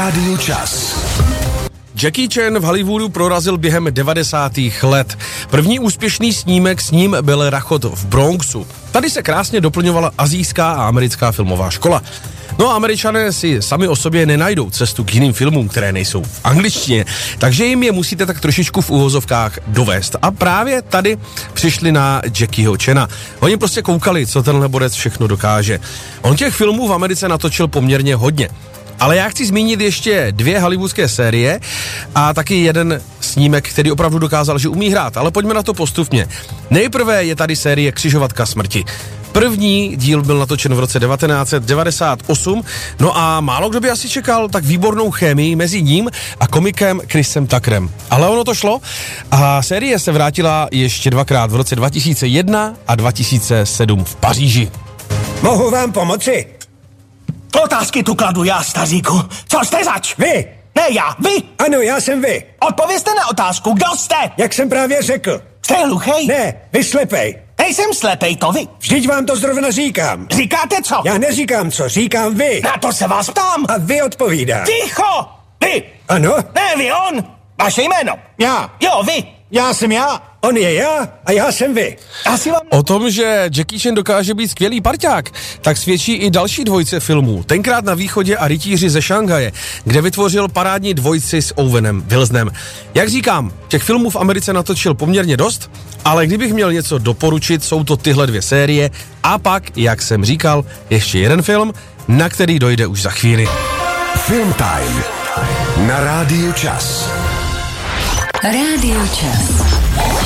Rádio Čas. Jackie Chan v Hollywoodu prorazil během 90. let. První úspěšný snímek s ním byl Rachot v Bronxu. Tady se krásně doplňovala asijská a americká filmová škola. No a Američané si sami o sobě nenajdou cestu k jiným filmům, které nejsou v angličtině, takže jim je musíte tak trošičku v úvozovkách dovést. A právě tady přišli na Jackieho Chana. Oni prostě koukali, co tenhle borec všechno dokáže. On těch filmů v Americe natočil poměrně hodně. Ale já chci zmínit ještě 2 hollywoodské série a taky jeden snímek, který opravdu dokázal, že umí hrát, ale pojďme na to postupně. Nejprve je tady série Křižovatka smrti. První díl byl natočen v roce 1998, no a málo kdo by asi čekal tak výbornou chemii mezi ním a komikem Chrisem Tuckerem. Ale ono to šlo a série se vrátila ještě 2krát v roce 2001 a 2007 v Paříži. Mohu vám pomoci? Otázky tu kladu já, staříku. Co jste zač? Vy! Ne já, vy! Ano, já jsem vy. Odpovězte na otázku, kdo jste? Jak jsem právě řekl. Jste hluchej? Ne, vy slepej. Nejsem slepej, to vy. Vždyť vám to zrovna říkám. Říkáte co? Já neříkám co, říkám vy. Na to se vás ptám. A vy odpovídá. Ticho! Vy! Ano? Ne, vy, on! Vaše jméno. Já. Jo, vy. Já jsem já. On je já a já jsem vy. Asi vám... O tom, že Jackie Chan dokáže být skvělý parťák, tak svědčí i další dvojice filmů. Tenkrát na východě a Rytíři ze Šanghaje, kde vytvořil parádní dvojici s Owenem Wilsonem. Jak říkám, těch filmů v Americe natočil poměrně dost, ale kdybych měl něco doporučit, jsou to tyhle 2 série a pak, jak jsem říkal, ještě jeden film, na který dojde už za chvíli. Film Time na Rádiu Čas. Rádio Čas.